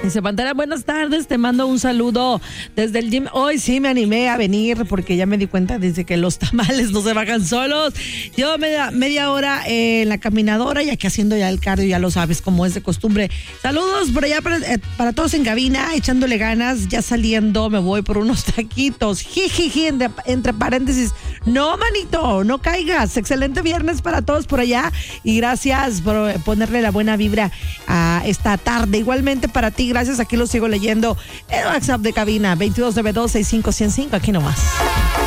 Dice Pantera, buenas tardes, te mando un saludo desde el gym. Hoy sí me animé a venir porque ya me di cuenta desde que los tamales no se bajan solos. Llevo media hora en la caminadora y aquí haciendo ya el cardio, ya lo sabes, como es de costumbre. Saludos por allá para todos en cabina, echándole ganas, ya saliendo, me voy por unos taquitos. Jijiji, entre paréntesis. No, manito, no caigas. Excelente viernes para todos por allá y gracias por ponerle la buena vibra a esta tarde. Igualmente para ti, gracias. Aquí lo sigo leyendo. El WhatsApp de cabina 2292-65105. Aquí nomás.